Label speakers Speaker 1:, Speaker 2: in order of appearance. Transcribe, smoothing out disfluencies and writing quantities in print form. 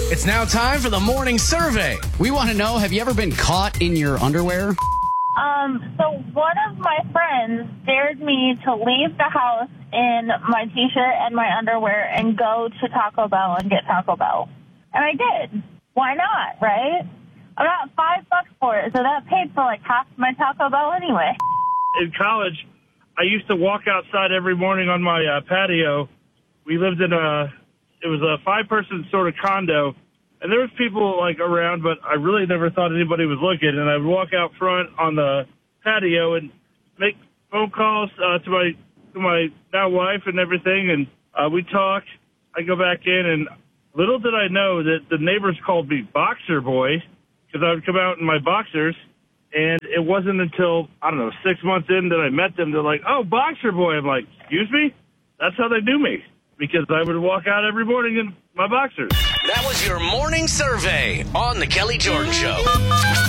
Speaker 1: It's now time for the morning survey.
Speaker 2: We want to know, have you ever been caught in your underwear?
Speaker 3: So one of my friends dared me to leave the house in my t-shirt and my underwear and go to Taco Bell and get Taco Bell. And I did. Why not, right? I got $5 for it, so that paid for like half my Taco Bell anyway.
Speaker 4: In college, I used to walk outside every morning on my patio. We lived in it was a 5-person sort of condo, and there was people like around, but I really never thought anybody was looking. And I would walk out front on the patio and make phone calls to my now wife and everything, and we talk. I go back in, and little did I know that the neighbors called me Boxer Boy because I would come out in my boxers. And it wasn't until, 6 months in that I met them. They're like, "Oh, Boxer Boy." I'm like, "Excuse me?" That's how they knew me, because I would walk out every morning in my boxers.
Speaker 1: That was your morning survey on The Kelly Jordan Show.